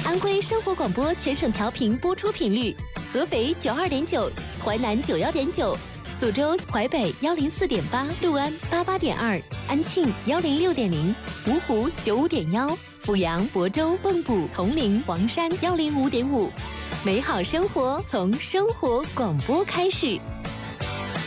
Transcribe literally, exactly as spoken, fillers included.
安徽生活广播全省调频播出频率：合肥九二点九，淮南九幺点九，苏州、淮北幺零四点八，六安八八点二，安庆幺零六点零，芜湖九五点幺，阜阳、亳州、蚌埠、铜陵、黄山幺零五点五。美好生活从生活广播开始。